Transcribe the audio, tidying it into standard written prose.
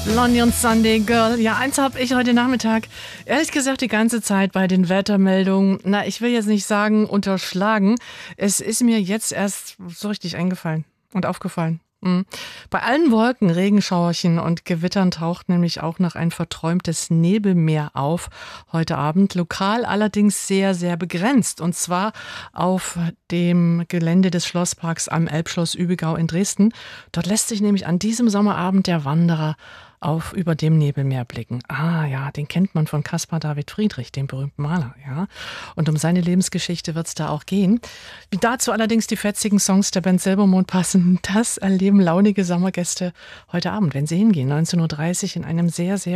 Blondie und Sunday Girl. Ja, eins habe ich heute Nachmittag, ehrlich gesagt, die ganze Zeit bei den Wettermeldungen, ich will jetzt nicht sagen unterschlagen. Es ist mir jetzt erst so richtig eingefallen und aufgefallen. Bei allen Wolken, Regenschauerchen und Gewittern taucht nämlich auch noch ein verträumtes Nebelmeer auf heute Abend. Lokal allerdings sehr, sehr begrenzt. Und zwar auf dem Gelände des Schlossparks am Elbschloss Übigau in Dresden. Dort lässt sich nämlich an diesem Sommerabend der Wanderer auf über dem Nebelmeer blicken. Ah ja, den kennt man von Caspar David Friedrich, dem berühmten Maler. Ja. Und um seine Lebensgeschichte wird es da auch gehen. Wie dazu allerdings die fetzigen Songs der Band Silbermond passen, das erleben launige Sommergäste heute Abend, wenn sie hingehen. 19.30 Uhr in einem sehr, sehr